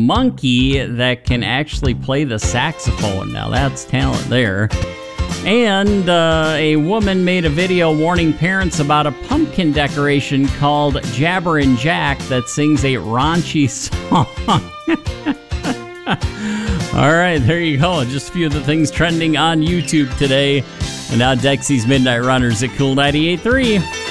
monkey that can actually play the saxophone. Now that's talent there. And a woman made a video warning parents about a pumpkin decoration called Jabberin' Jack that sings a raunchy song. All right, there you go. Just a few of the things trending on YouTube today. And now Dexy's Midnight Runners at Cool 98.3.